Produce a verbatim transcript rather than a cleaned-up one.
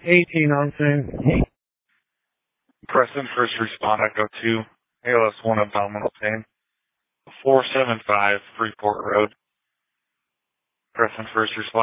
eighteen on scene. Preston, first respond, Echo two, A L S one abdominal pain, four seven five Freeport Road. Preston, first respond.